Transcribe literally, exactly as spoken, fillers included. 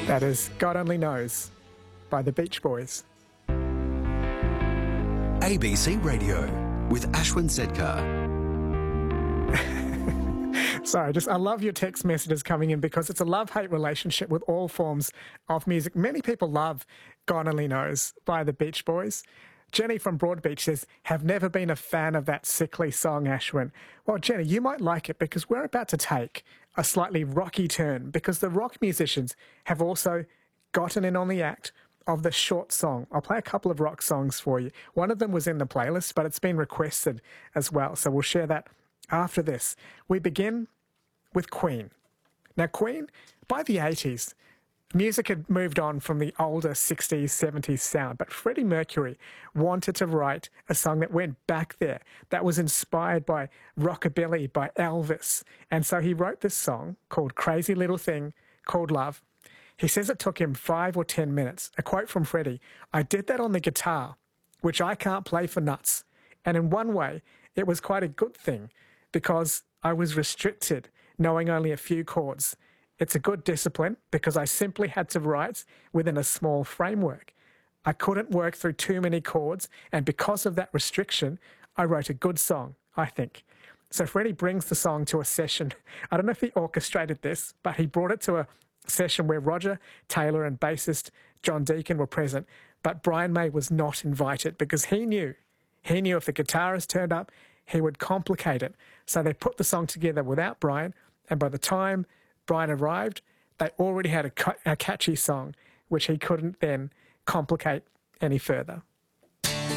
That is God Only Knows by the Beach Boys. A B C Radio with Ashwin Sedkar. Sorry, just I love your text messages coming in because it's a love-hate relationship with all forms of music. Many people love God Only Knows by the Beach Boys. Jenny from Broadbeach says, have never been a fan of that sickly song, Ashwin. Well, Jenny, you might like it because we're about to take a slightly rocky turn because the rock musicians have also gotten in on the act of the short song. I'll play a couple of rock songs for you. One of them was in the playlist, but it's been requested as well, so we'll share that after this. We begin with Queen. Now, Queen, by the eighties, music had moved on from the older sixties, seventies sound, but Freddie Mercury wanted to write a song that went back there, that was inspired by rockabilly, by Elvis. And so he wrote this song called Crazy Little Thing Called Love. He says it took him five or ten minutes. A quote from Freddie, I did that on the guitar, which I can't play for nuts. And in one way, it was quite a good thing because I was restricted, knowing only a few chords. It's a good discipline because I simply had to write within a small framework. I couldn't work through too many chords, and because of that restriction, I wrote a good song, I think. So Freddie brings the song to a session. I don't know if he orchestrated this, but he brought it to a session where Roger Taylor and bassist John Deacon were present, but Brian May was not invited because he knew, he knew if the guitarist turned up, he would complicate it. So they put the song together without Brian, and by the time Brian arrived, they already had a, a catchy song, which he couldn't then complicate any further.